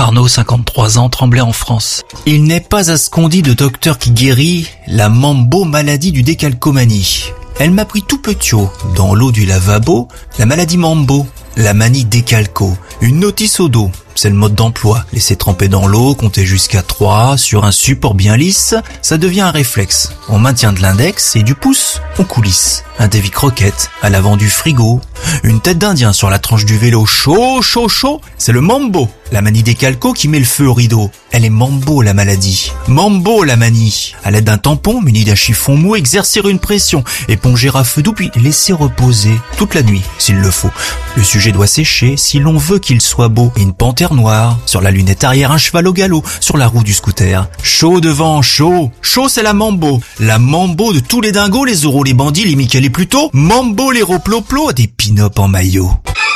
Arnaud, 53 ans, Tremblay en France. Il n'est pas à ce qu'on dit de docteur qui guérit la mambo maladie du décalcomanie. Elle m'a pris tout petiot, dans l'eau du lavabo, la maladie mambo, la manie décalco, une notice au dos. C'est le mode d'emploi. Laisser tremper dans l'eau, compter jusqu'à 3, sur un support bien lisse, ça devient un réflexe. On maintient de l'index et du pouce, on coulisse. Un Davy croquette à l'avant du frigo. Une tête d'Indien sur la tranche du vélo. Chaud, chaud, chaud. C'est le mambo. La manie décalco qui met le feu au rideau. Elle est mambo la maladie. Mambo la manie. À l'aide d'un tampon muni d'un chiffon mou, exercer une pression. Éponger à feu doux puis laisser reposer. Toute la nuit, s'il le faut. Le sujet doit sécher si l'on veut qu'il soit beau. Et une panthère noire. Sur la lunette arrière, un cheval au galop. Sur la roue du scooter. Chaud devant, chaud. Chaud, c'est la mambo. La mambo de tous les dingos, les oraux, les bandits, les Michael et Pluto. Mambo les roploplo, des pin-up en maillot.